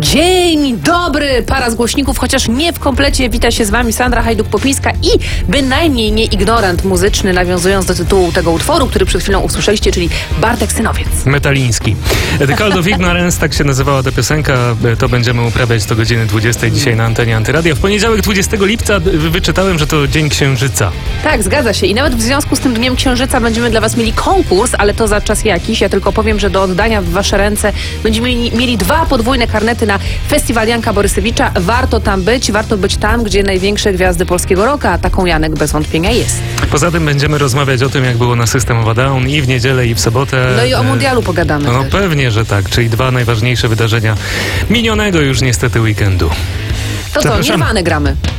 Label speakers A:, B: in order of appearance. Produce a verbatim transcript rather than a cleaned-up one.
A: Dzień dobry, para z głośników, chociaż nie w komplecie. Wita się z wami Sandra Hajduk-Popińska i bynajmniej nie ignorant muzyczny, nawiązując do tytułu tego utworu, który przed chwilą usłyszeliście, czyli Bartek Synowiec.
B: Metaliński. The Call of Ignorance, tak się nazywała ta piosenka. To będziemy uprawiać do godziny dwudziestej dzisiaj na antenie Antyradia. W poniedziałek dwudziestego lipca wyczytałem, że to Dzień Księżyca.
A: Tak, zgadza się. I nawet w związku z tym Dniem Księżyca będziemy dla was mieli konkurs, ale to za czas jakiś. Ja tylko powiem, że do oddania w wasze ręce będziemy mieli dwa podwójne karnety na Festiwal Janka Borysewicza. Warto tam być, warto być tam, gdzie największe gwiazdy polskiego rocka, a taką Janek bez wątpienia jest.
B: Poza tym będziemy rozmawiać o tym, jak było na System of a Down i w niedzielę, i w sobotę.
A: No i o mundialu pogadamy.
B: No
A: też.
B: Pewnie, że tak, czyli dwa najważniejsze wydarzenia minionego już niestety weekendu.
A: To co, Nirwanę gramy.